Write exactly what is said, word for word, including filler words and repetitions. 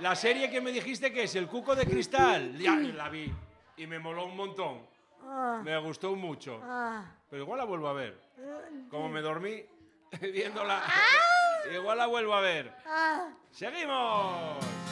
La serie que me dijiste que es El Cuco de Cristal. Ya la vi y me moló un montón. Ah, Me gustó mucho. ah, Pero igual la vuelvo a ver. eh, Como me dormí viéndola, Ah. igual la vuelvo a ver. ah. ¡Seguimos!